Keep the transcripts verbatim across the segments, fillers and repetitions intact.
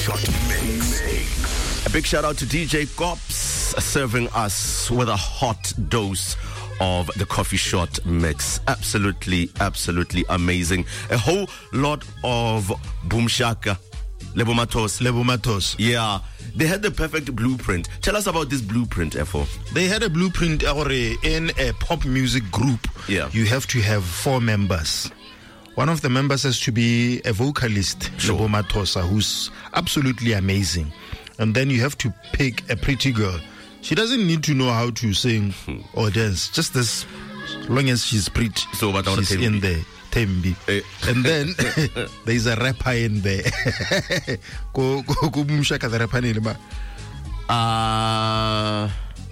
Shot Mix. A big shout out to D J Gops serving us with a hot dose of the Coffee Shot Mix. Absolutely, absolutely amazing. A whole lot of Boom Shaka. Lebo Matos. Lebo Matos. Yeah. They had the perfect blueprint. Tell us about this blueprint, F O. They had a blueprint in a pop music group. Yeah. You have to have four members. One of the members has to be a vocalist, Sure. Lebo Matosa, who's absolutely amazing. And then you have to pick a pretty girl. She doesn't need to know how to sing or dance, just as long as she's pretty. So what she's in there. Tembi. Eh. And then there's a rapper in there. Go go go boom shaka the rapper name. Uh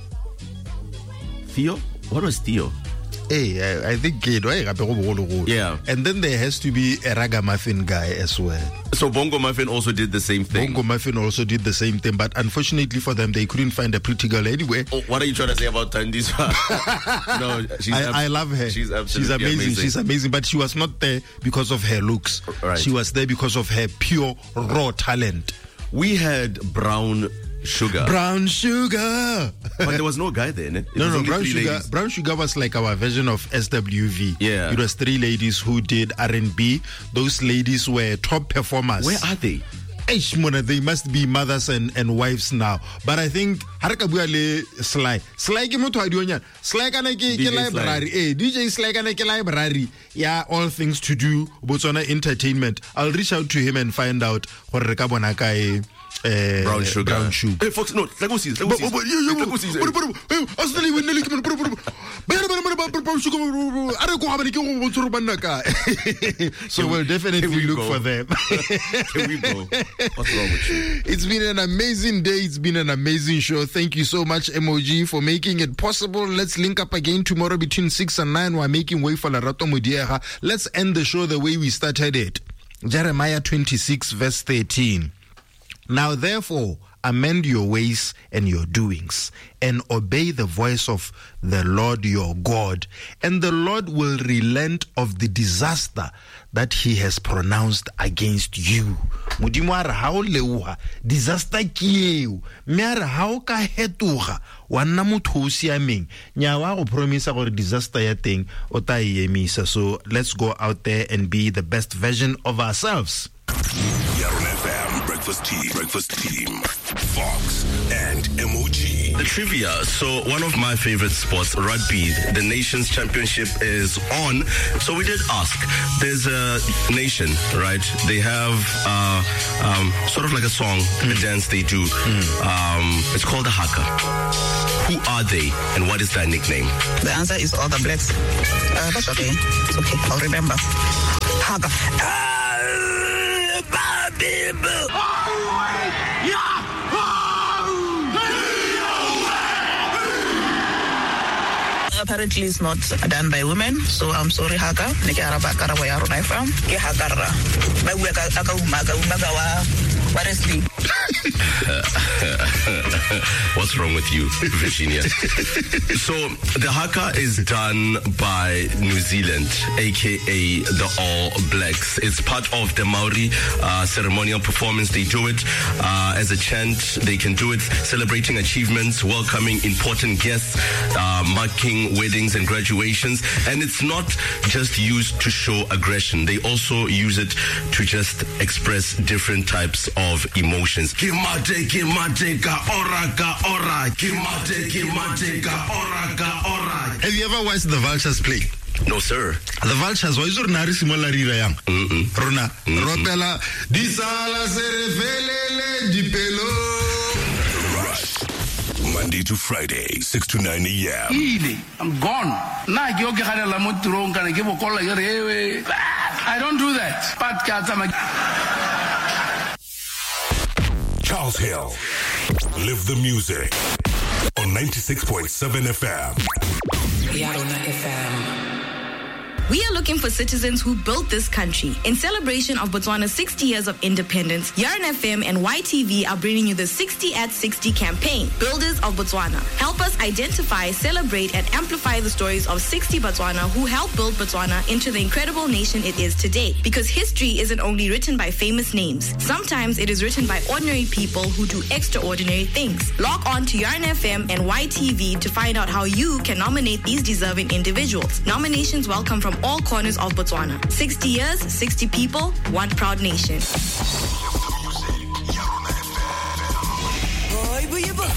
Theo? What was Theo? Hey, I, I think kid, yeah. And then there has to be a ragamuffin guy as well. So Bongo Muffin also did the same thing. Bongo Muffin also did the same thing, but unfortunately for them, they couldn't find a pretty girl anyway. Oh, what are you trying to say about Tandiswa? No, she's I, abs- I love her. She's absolutely She's amazing. amazing. She's amazing, but she was not there because of her looks. Right. She was there because of her pure raw talent. We had Brown Sugar. Brown Sugar. But there was no guy there, ne? It No, was no, only Brown three Sugar. ladies. Brown Sugar was like our version of S W V. Yeah. It was three ladies who did R and B. Those ladies were top performers. Where are they? Eish, Mona, they must be mothers and, and wives now. But I think haraka bua le Sly. Sly ke motho a dionya. Sly kana ke ke library. Eh, D J Sly kana ke library. Yeah, all things to do Botswana entertainment. I'll reach out to him and find out gore re ka bona kae. Uh, Brown Sugar. Brown Sugar. Hey, folks, no, let go see. Let go see. Let go see. So we'll definitely we look go. for them. Here we go. What's wrong with you? It's been an amazing day. It's been an amazing show. Thank you so much, M O G, for making it possible. Let's link up again tomorrow between six and nine. We're making way for Larato Mudiera. Let's end the show the way we started it. Jeremiah twenty-six, verse thirteen. Now therefore, amend your ways and your doings, and obey the voice of the Lord your God, and the Lord will relent of the disaster that he has pronounced against you. Modimo a re ha o leuha disaster ke eo, mme a re ha o ka hetoga wa nna motho o siameng, nya wa go promisa gore disaster ya teng o ta e emisa. So let's go out there and be the best version of ourselves. Yarn F M, Breakfast Team, Breakfast Team, Fox and M O G. The trivia. So one of my favorite sports, rugby, the Nations Championship is on. So we did ask. There's a nation, right? They have uh, um, sort of like a song, mm. a dance they do. Mm. Um, it's called the Haka. Who are they and what is their nickname? The answer is all the blacks. Uh, that's okay. It's okay. I'll remember. Haka. Apparently it's not done by women, so I'm sorry Haka. Neke araba kara wa yaro na fam. Ke hakara. Ba bua ka aka umaga umaga wa wa wrestling. What's wrong with you, Virginia? So the haka is done by New Zealand, aka the All Blacks. It's part of the Maori uh, ceremonial performance. They do it uh, as a chant. They can do it celebrating achievements, welcoming important guests, uh, marking weddings and graduations. And it's not just used to show aggression. They also use it to just express different types of emotions. Kimate, kimate, ka ora, ka ora. Kimate, kimate, ka ora, ka ora. Have you ever watched the Vultures play? No, sir. The Vultures, why is it not similar to yang? Rona, Ropela, di sala serefelele di pelo. Rush. Monday to Friday, six to nine a.m. I'm gone. I don't do that. Charles Hill. Live the music on ninety-six point seven F M. Yarona F M. We are looking for citizens who built this country. In celebration of Botswana's sixty years of independence, Yarn F M and Y T V are bringing you the sixty at sixty campaign, Builders of Botswana. Help us identify, celebrate, and amplify the stories of sixty Botswana who helped build Botswana into the incredible nation it is today. Because history isn't only written by famous names. Sometimes it is written by ordinary people who do extraordinary things. Log on to Yarn F M and Y T V to find out how you can nominate these deserving individuals. Nominations welcome from all corners of Botswana. sixty years, sixty people, one proud nation.